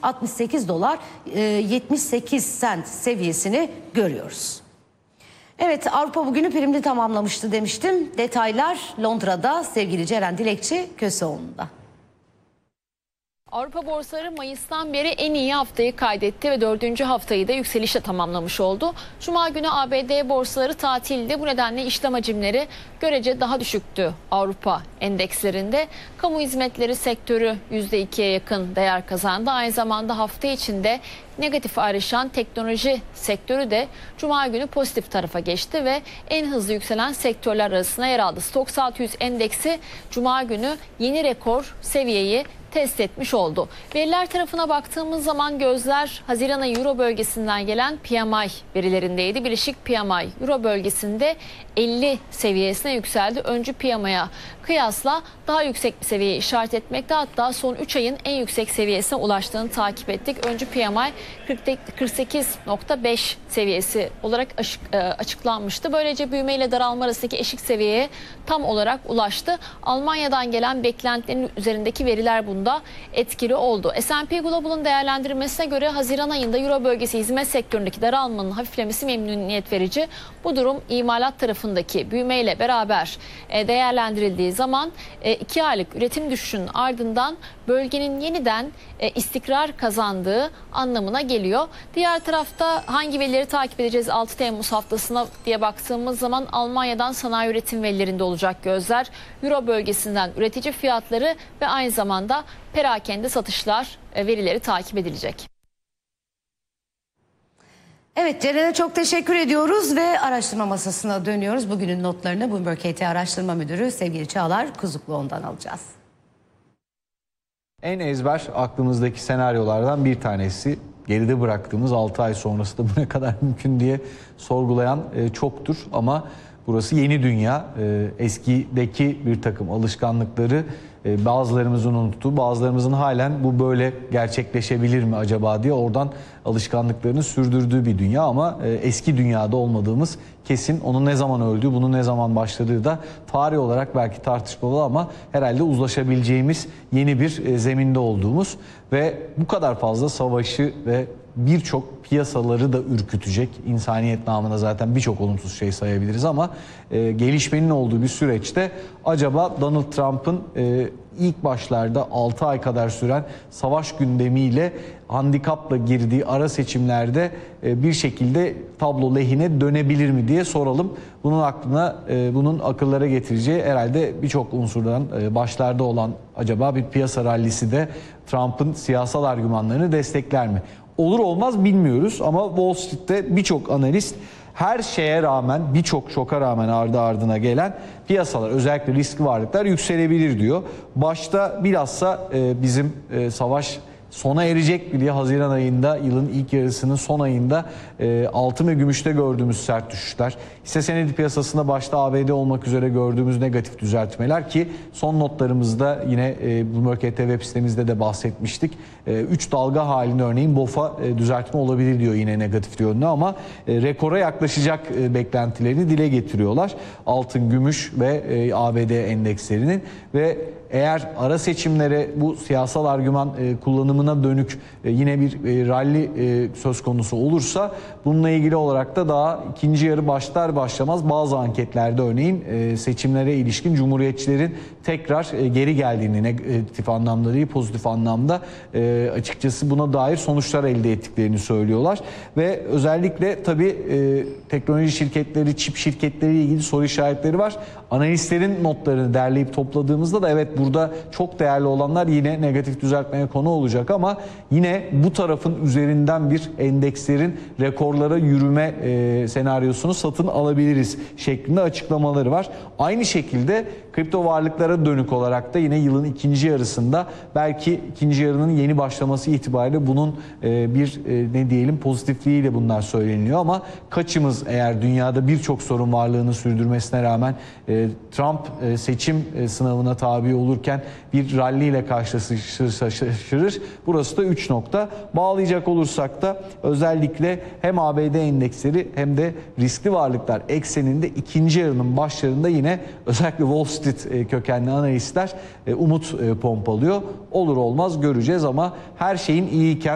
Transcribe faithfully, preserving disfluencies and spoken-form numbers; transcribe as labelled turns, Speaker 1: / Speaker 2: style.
Speaker 1: altmış sekiz dolar yetmiş sekiz sent seviyesini görüyoruz. Evet, Avrupa bugünü primli tamamlamıştı demiştim. Detaylar Londra'da sevgili Ceren Dilekçi Köseoğlu'nda.
Speaker 2: Avrupa borsaları Mayıs'tan beri en iyi haftayı kaydetti ve dördüncü haftayı da yükselişle tamamlamış oldu. Cuma günü A B D borsaları tatilde, bu nedenle işlem hacimleri görece daha düşüktü Avrupa endekslerinde. Kamu hizmetleri sektörü yüzde ikiye yakın değer kazandı. Aynı zamanda hafta içinde negatif ayrışan teknoloji sektörü de Cuma günü pozitif tarafa geçti ve en hızlı yükselen sektörler arasına yer aldı. Stoxx altı yüz endeksi Cuma günü yeni rekor seviyeyi test etmiş oldu. Veriler tarafına baktığımız zaman gözler Haziran ayı Euro bölgesinden gelen P M I verilerindeydi. Birleşik P M I Euro bölgesinde elli seviyesine yükseldi. Öncü P M I'ye kıyasla daha yüksek bir seviyeye işaret etmekte. Hatta son üç ayın en yüksek seviyesine ulaştığını takip ettik. Öncü P M I kırk sekiz nokta beş seviyesi olarak açıklanmıştı. Böylece büyüme ile daralma arasındaki eşik seviyeye tam olarak ulaştı. Almanya'dan gelen beklentilerin üzerindeki veriler bunda etkili oldu. S and P Global'ın değerlendirmesine göre Haziran ayında Euro bölgesi hizmet sektöründeki daralmanın hafiflemesi memnuniyet verici. Bu durum imalat tarafındaki büyümeyle beraber değerlendirildiği zaman iki aylık üretim düşüşünün ardından bölgenin yeniden istikrar kazandığı anlamına geliyor. Diğer tarafta hangi verileri takip edeceğiz altı Temmuz haftasına diye baktığımız zaman Almanya'dan sanayi üretim verilerinde olacak gözler. Euro bölgesinden üretici fiyatları ve aynı zamanda perakende satışlar verileri takip edilecek.
Speaker 1: Evet, Ceren'e çok teşekkür ediyoruz ve araştırma masasına dönüyoruz. Bugünün notlarını Bloomberg K T Araştırma Müdürü sevgili Çağlar Kuzukluoğlu'ndan alacağız.
Speaker 3: En ezber aklımızdaki senaryolardan bir tanesi, geride bıraktığımız altı ay sonrası da bu ne kadar mümkün diye sorgulayan e, çoktur. Ama burası yeni dünya. E, eskideki bir takım alışkanlıkları e, bazılarımızın unuttuğu, bazılarımızın halen bu böyle gerçekleşebilir mi acaba diye oradan alışkanlıklarını sürdürdüğü bir dünya. Ama e, eski dünyada olmadığımız kesin. Onun ne zaman öldüğü, bunun ne zaman başladığı da tarih olarak belki tartışmalı ama herhalde uzlaşabileceğimiz yeni bir e, zeminde olduğumuz ve bu kadar fazla savaşı ve birçok piyasaları da ürkütecek, insaniyet namına zaten birçok olumsuz şey sayabiliriz ama e, gelişmenin olduğu bir süreçte acaba Donald Trump'ın e, ilk başlarda altı ay kadar süren savaş gündemiyle handikapla girdiği ara seçimlerde e, bir şekilde tablo lehine dönebilir mi diye soralım. Bunun aklına, e, bunun akıllara getireceği herhalde birçok unsurdan e, başlarda olan acaba bir piyasa rallisi de Trump'ın siyasal argümanlarını destekler mi? Olur olmaz bilmiyoruz ama Wall Street'te birçok analist her şeye rağmen, birçok şoka rağmen ardı ardına gelen piyasalar, özellikle riskli varlıklar yükselebilir diyor. Başta bilhassa e, bizim e, savaş sona erecek diye Haziran ayında, yılın ilk yarısının son ayında e, altın ve gümüşte gördüğümüz sert düşüşler, hisse senedi piyasasında başta A B D olmak üzere gördüğümüz negatif düzeltmeler ki son notlarımızda yine e, Bloomberg K T web sitemizde de bahsetmiştik. üç e, dalga halinde örneğin B O F'a e, düzeltme olabilir diyor yine negatif yönlü ama e, rekora yaklaşacak e, beklentilerini dile getiriyorlar. Altın, gümüş ve e, A B D endekslerinin ve eğer ara seçimlere bu siyasal argüman e, kullanımına dönük e, yine bir e, rally e, söz konusu olursa bununla ilgili olarak da daha ikinci yarı başlar başlamaz bazı anketlerde örneğin e, seçimlere ilişkin cumhuriyetçilerin tekrar e, geri geldiğini, negatif anlamda değil pozitif anlamda e, açıkçası buna dair sonuçlar elde ettiklerini söylüyorlar. Ve özellikle tabii e, teknoloji şirketleri, çip şirketleri ile ilgili soru işaretleri var. Analistlerin notlarını derleyip topladığımızda da evet burada çok değerli olanlar yine negatif düzeltmeye konu olacak ama yine bu tarafın üzerinden bir endekslerin rekorlara yürüme e, senaryosunu satın alabiliriz şeklinde açıklamaları var. Aynı şekilde kripto varlıklara dönük olarak da yine yılın ikinci yarısında belki ikinci yarının yeni başlaması itibariyle bunun e, bir e, ne diyelim pozitifliğiyle bunlar söyleniyor ama kaçımız eğer dünyada birçok sorun varlığını sürdürmesine rağmen e, Trump e, seçim e, sınavına tabi olurken bir rally ile karşılaşır. Burası da üç nokta. Bağlayacak olursak da özellikle hem A B D endeksleri hem de riskli varlıklar ekseninde ikinci yarının başlarında yine özellikle Wall Street kökenli analistler umut pompalıyor. Olur olmaz göreceğiz ama her şeyin iyiyken